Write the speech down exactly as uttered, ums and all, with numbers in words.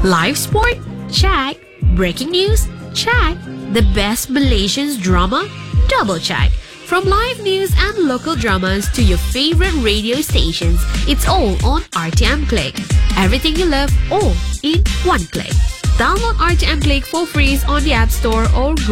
Live sport? Check. Breaking news? Check. The best Malaysian drama? Double check. From live news and local dramas to your favorite radio stations, it's all on R T M Click. Everything you love, all in one click. Download R T M Click for free on the App Store or